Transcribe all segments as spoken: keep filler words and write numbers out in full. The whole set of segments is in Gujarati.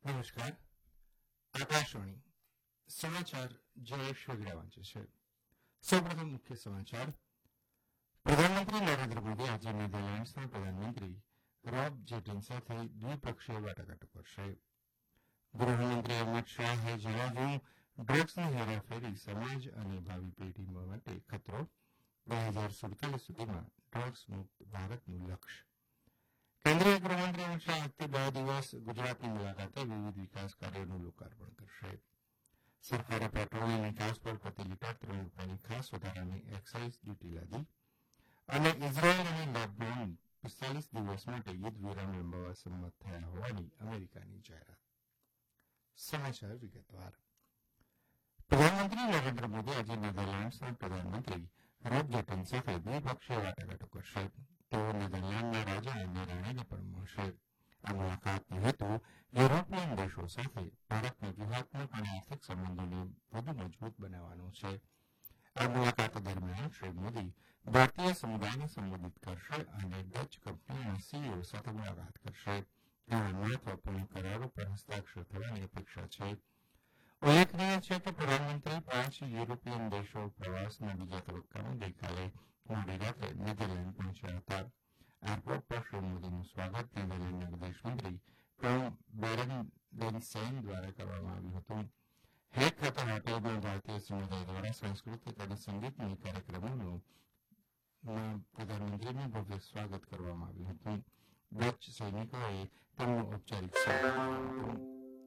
નમસ્કાર. આકાશવાણી સમાચાર જયેશ વેગડા વાંચે છે. સૌપ્રથમ મુખ્ય સમાચાર. પ્રધાનમંત્રી નરેન્દ્ર મોદી આજે નેધરલેન્ડ્સના પ્રધાનમંત્રી રોબ જેટન સાથે દ્વિપક્ષીય વાટાઘાટો કરશે. ગૃહમંત્રી અમિત શાહે જણાવ્યું, ડ્રગ્સની હેરાફેરી સમાજ અને ભાવિ પેઢી માટે ખતરો. બે હજાર સુડતાલીસ સુધીમાં ડ્રગ્સ મુક્ત ભારતનું લક્ષ્ય. કેન્દ્રીય ગૃહમંત્રી અમિત શાહ આજથી બે દિવસ ગુજરાતની મુલાકાતે વિવિધ વિકાસ કાર્યોનું લોકાર્પણ કરશે. સરકારે પેટ્રોલની નિકાસ પર પ્રતિ લીટર ત્રણ રૂપિયાની ખાસ વધારાની એક્સાઇઝ ડ્યુટી લાદી અને ઇઝરાયેલ અને લેબનોન પિસ્તાલીસ દિવસ માટે યુદ્ધ વિરામ લંબાવવા સંમત થયા હોવાની અમેરિકાની જાહેરાત. સમાચાર વિગતવાર. પ્રધાનમંત્રી નરેન્દ્ર મોદી આજે નેધરલેન્ડ્સના પ્રધાનમંત્રી રોબ જેટન સાથે દ્વિપક્ષીય વાટાઘાટો કરશે. તેઓ નેધરલેન્ડના રાજા અને રાણીને પણ મળશે. આ મુલાકાતનો હેતુ યુરોપિયન દેશો સાથે ભારતના વ્યૂહાત્મક અને આર્થિક સંબંધોને વધુ મજબૂત બનાવવાનો છે. આ મુલાકાત દરમિયાન શ્રી મોદી ભારતીય સમુદાયને સંબોધિત કરશે અને ડચ કંપનીઓના સીઈઓ સાથે મુલાકાત કરશે. ઘણા મહત્વપૂર્ણ કરારો પર હસ્તાક્ષર થવાની અપેક્ષા છે. ઉલ્લેખનીય છે કે પ્રધાનમંત્રી પાંચ યુરોપિયન દેશો પ્રવાસના બીજા તબક્કામાં ગઈકાલે મોડી રાત્રે નેધરલેન્ડ પહોંચ્યા હતા. એરપોર્ટ પર શ્રી મોદીનું સ્વાગત નેધરલેન્ડના વિદેશમંત્રી ટોમ બેરેન્ડેનસેન દ્વારા કરવામાં આવ્યું હતું. હેગ ખાતે હોટેલમાં ભારતીય સમુદાય દ્વારા સાંસ્કૃતિક અને સંગીતમય કાર્યક્રમોનું પ્રધાનમંત્રીનું ભવ્ય સ્વાગત કરવામાં આવ્યું હતું. ડચ સૈનિકોએ તેમનું ઔપચારિક સ્વાગત કર્યું હતું.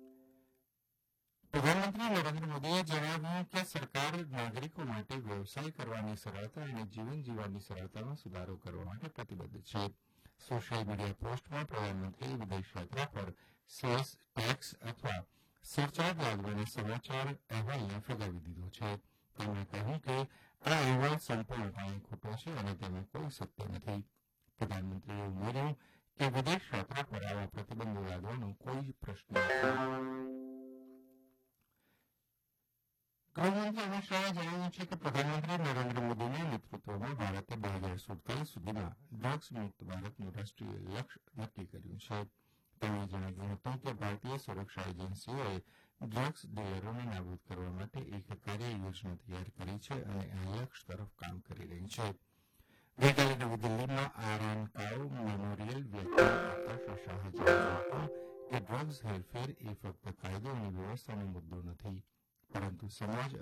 પ્રધાનમંત્રી નરેન્દ્ર મોદીએ જણાવ્યું કે સરકાર નાગરિકો માટે વ્યવસાય કરવાની સરળતા અને જીવન જીવવાની સરળતામાં સુધારો કરવા માટે પ્રતિબદ્ધ છે. સોશિયલ મીડિયા પોસ્ટમાં પ્રધાનમંત્રીએ વિદેશ યાત્રા પર સેસ ટેક્સ અથવા સરચાર્જ લાદવાના સમાચાર અહેવાલને ફગાવી દીધો છે. તેમણે કહ્યું કે આ અહેવાલ સંપૂર્ણપણે ખોટો છે અને તેમાં કોઈ સત્ય નથી. પ્રધાનમંત્રીએ ઉમેર્યું કે વિદેશ યાત્રા પર આવા પ્રતિબંધો લાદવાનો કોઈ પ્રશ્ન નથી. ગૃહમંત્રી અમિત શાહે જણાવ્યું છે કે પ્રધાનમંત્રી નરેન્દ્ર મોદીના નેતૃત્વમાં ભારતે બે હજાર સુડતાલીસ સુધીમાં ડ્રગ્સ મુક્ત ભારતનું રાષ્ટ્રીય લક્ષ્ય નક્કી કર્યું છે. તેમણે જણાવ્યું હતું કે ભારતીય સુરક્ષા એજન્સીઓએ ડ્રગ્સ ડીલરોને નાબૂદ કરવા માટે એક કાર્ય યોજના તૈયાર કરી છે અને આ લક્ષ્ય તરફ કામ કરી રહી છે. ગઈકાલે નવી દિલ્હીમાં આરાન કાઉ મેમોરિયલ વ્યાખ્યાન આપતા શ્રી શાહે જણાવ્યું હતું કે ડ્રગ્સ હેરફેર એ ફક્ત કાયદો અને વ્યવસ્થાનો મુદ્દો નથી, પરંતુ સમાજ